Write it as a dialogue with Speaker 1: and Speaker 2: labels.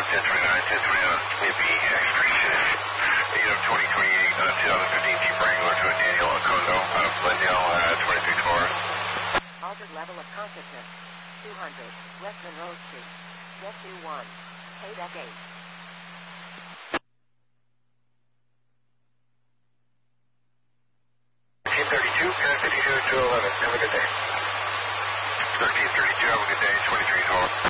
Speaker 1: maybe expression, 2028, 2015 Jeep Wrangler to a Daniel Acondo out of Glendale, 23 Taurus.
Speaker 2: Altered level of consciousness, 200, West Monroe Street, Jet 21, Payback 8.
Speaker 1: Team 32, Parent 52 to 11. Have a good day. 1332, have a good day. 23 Taurus.